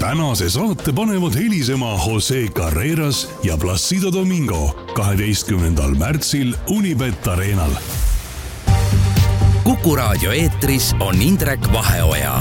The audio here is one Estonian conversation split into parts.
tänase saate panevad helisema Jose Carreras ja Placido Domingo 12. märtsil Unibet Arenal. Kuku Raadio eetris on Indrek Vaheoja.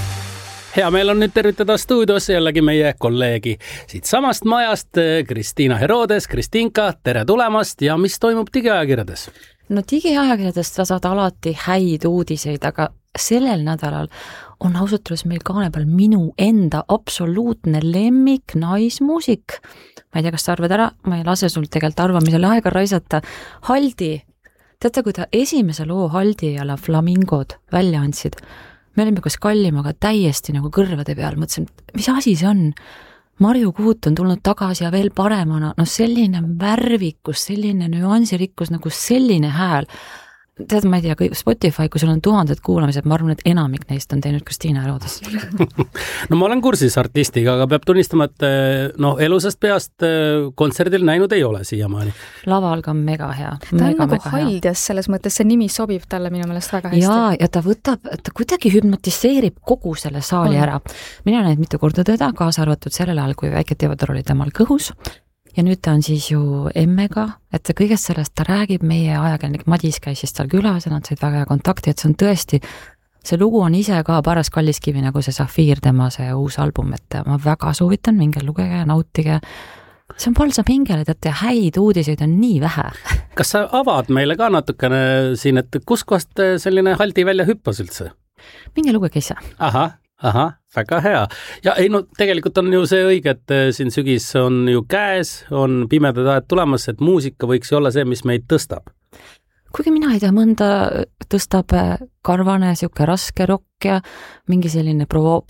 Hea meel on nüüd tervitada stuudios jällegi meie kolleegi siit samast majast, Kristiina Herodes. Kristinka, tere tulemast ja mis toimub digiajakirjades? No digiajakirjadest sa saad alati häid uudiseid, aga sellel nädalal on ausalt meil kaane peal minu enda absoluutne lemmik naismuusik. Ma ei tea, kas sa arvad ära, ma ei lase sul tegelikult arvamisele aega raisata. Haldi, teate, kui ta esimese loo Haldi ja La Flamingod välja andsid, me olime kas kallimaga täiesti nagu kõrvade peal, mõtlesin, mis asi see on? Marju Kuut on tulnud tagasi ja veel paremana, no selline värvikus, selline nüansirikkus, nagu selline hääl. Tead, ma ei tea, Spotify, kui sul on 1000 kuulamised, ma arvan, et enamik neist on teinud Kristiina Herodes. No ma olen kursis artistiga, aga peab tunnistama, et elusast peast kontserdil näinud ei ole siiamaani. Laval ka mega hea. Ta on nagu Haldias, selles mõttes see nimi sobib talle minu meelest väga hästi. Ja ta kuidagi hüpnotiseerib kogu selle saali ära. Mina näid mitu korda teda, kaasa arvatud sellel ajal, kui väike Theodor oli temal kõhus. Ja nüüd ta on siis ju emmega, et kõigest sellest ta räägib, meie ajakirjanik Madis käis siis tal külas ja nad said väga hea kontakti, et see on tõesti, see lugu on ise ka paras kalliskivi nagu see Safiir, tema see uus album, et ma väga soovitan, minge lugege ja nautige. See on palsam hingele, teate, häid uudiseid on nii vähe. Kas sa avad meile ka natukene siin, et kus kohast selline Haldi välja hüppas üldse? Minge lugege ise. Aha, väga hea. Ja ei, no tegelikult on ju see õige, et siin sügis on ju käes, on pimedad ajad tulemas, et muusika võiks ju olla see, mis meid tõstab. Kuigi mina ei tea, mõnda tõstab karvane, siuke raske rokk ja mingi selline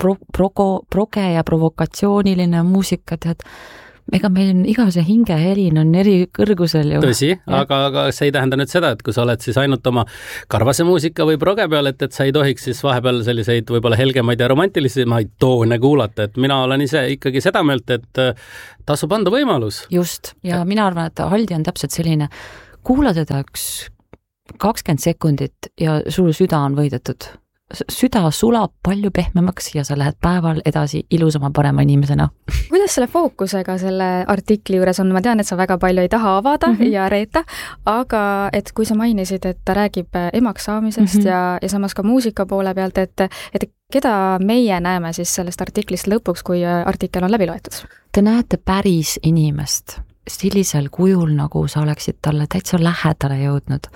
proge ja provokatsiooniline muusika, tead, ega meil on iga see hingehelin on eri kõrgusel ju. Tõsi, aga see ei tähenda nüüd seda, et kui sa oled siis ainult oma karvase muusika või proge peal, et sa ei tohiks siis vahepeal selliseid võib-olla helgemaid ja romantilisemaid toone kuulata, et mina olen ise ikkagi seda meelt, et tasub anda võimalus. Just, ja mina arvan, et Haldi on täpselt selline, kuula teda üks 20 sekundit ja sul süda on võidetud. Süda sulab palju pehmemaks ja sa lähed päeval edasi ilusama parema inimesena. Kuidas selle fookusega selle artikli juures on? Ma tean, et sa väga palju ei taha avada ja reeta, aga et kui sa mainisid, et ta räägib emaks saamisest ja samas ka muusika poole pealt, et keda meie näeme siis sellest artiklist lõpuks, kui artikkel on läbi loetud? Te näete päris inimest sellisel kujul, nagu sa oleksid talle täitsa lähedale jõudnud.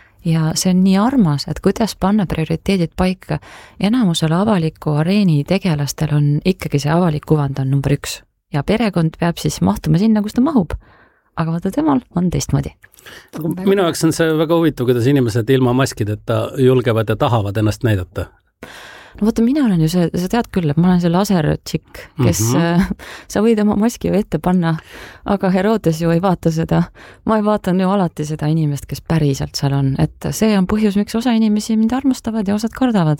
Ja see on nii armas, et kuidas panna prioriteedid paika. Enamusel avaliku areeni tegelastel on ikkagi see avalik kuvand on number 1. Ja perekond peab siis mahtuma sinna, kus ta mahub. Aga vaata, temal on teistmoodi. Minu jaoks on see väga huvitav, kuidas inimesed ilma maskideta julgevad ja tahavad ennast näidata. No vaata, mina olen ju sa tead küll, et ma olen see lasertšikk, kes sa võid oma maski ju ette panna, aga Herodes ju ei vaata seda. Ma ei vaatan ju alati seda inimest, kes päriselt seal on, et see on põhjus, miks osa inimesi mind armastavad ja osad kardavad.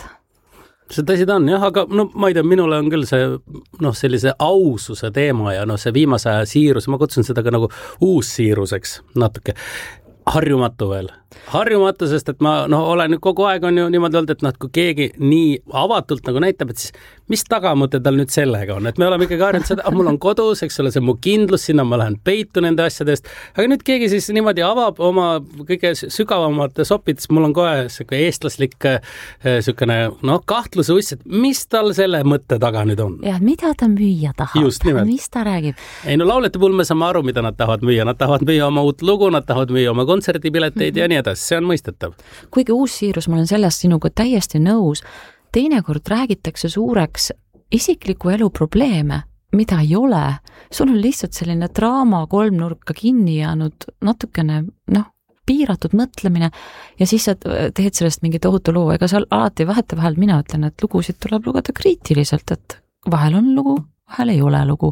See tõsi ta on, jah, aga ma ei tea, minule on küll see sellise aususe teema ja see viimase aja siirus, ma kutsun seda ka nagu uussiiruseks natuke. Harjumatu veel. Harjumatu, sest et ma olen kogu aeg on ju niimoodi olnud, et kui keegi nii avatult nagu näitab, et siis mis tagamõte tal nüüd sellega on, et me oleme ikkagi harjunud seda, mul on kodus, eks ole, see mu kindlus, sinna ma lähen peitu nende asjadest, aga nüüd keegi siis niimoodi avab oma kõige sügavamate sopides, mul on kohe selline eestlaslik selline kahtluse uss, et mis tal selle mõtte taga nüüd on. Ja mida ta müüa tahab? Just nimelt. Mis ta räägib? Ei, laulete puhul me saame aru, mida nad tahavad müüa. Nad tahavad müüa oma uut lugu, nad tahavad müüa oma kontserdipileteid ja nii edasi. See on mõistetav. Kuigi uus siirus, ma olen sellest sinuga täiesti nõus. Teinekord räägitakse suureks isikliku elu probleeme, mida ei ole. Sul on lihtsalt selline draama kolmnurka kinni jäänud natukene, piiratud mõtlemine ja siis sa teed sellest mingi tohutu loo. Ega seal alati vahetevahel mina ütlen, et lugusid tuleb lugeda kriitiliselt, et vahel on lugu, vahel ei ole lugu.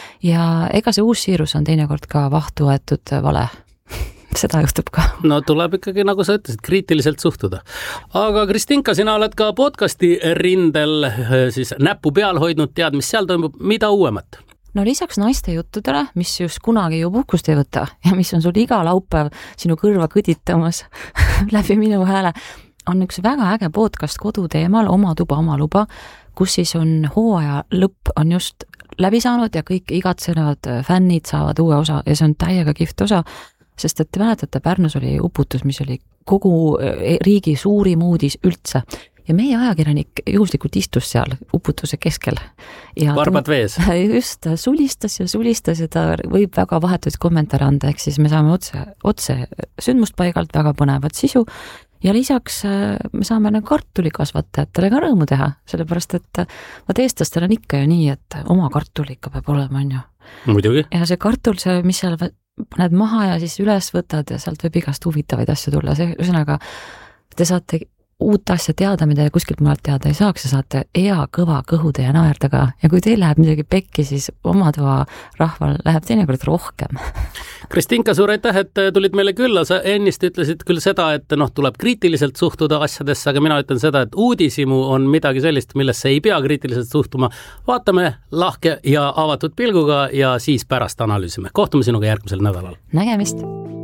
Ja ega see uus siirus on teinekord ka vahtu võetud vale. Seda juhtub ka. No tuleb ikkagi, nagu sa ütlesid, kriitiliselt suhtuda. Aga Kristinka, sina oled ka podcasti rindel siis näpu peal hoidnud, tead, mis seal toimub, mida uuemat? No lisaks naiste juttudele, mis just kunagi ju puhkust ei võta ja mis on sul iga laupäev sinu kõrva kõditamas läbi minu hääle, on üks väga äge podcast koduteemal Oma tuba, oma luba, kus siis on hooaja lõpp on just läbi saanud ja kõik igatsenevad fännid saavad uue osa ja see on täiega kihvt osa, sest et te mäletate, Pärnus oli uputus, mis oli kogu riigi suurim uudis üldse ja meie ajakirjanik juhuslikult istus seal uputuse keskel. Varbad vees. Just, sulistas ja ta võib väga vahetuid kommentaare anda, ehk siis me saame otse sündmustpaigalt väga põnevat sisu ja lisaks me saame kartulikasvatajatele ka rõõmu teha, sellepärast et vaat eestlastel on ikka ju nii, et oma kartul ikka peab olema, on ju. Muidugi. Ja see kartul, mis seal paned maha ja siis üles võtad ja sealt võib igast huvitavaid asju tulla, see ühesõnaga te saate uut asja teada, mida kuskilt mujalt teada ei saaks ja saate hea kõva kõhude ja naerdaga ja kui teil läheb midagi pekki, siis oma toa rahval läheb teinekord rohkem. Kristinka, suur aitäh, et tulid meile külla, sa ennist ütlesid küll seda, et tuleb kriitiliselt suhtuda asjadesse, aga mina ütlen seda, et uudisimu on midagi sellist, millesse ei pea kriitiliselt suhtuma. Vaatame lahke ja avatud pilguga ja siis pärast analüüsime. Kohtume sinuga järgmisel nädalal. Nägemist!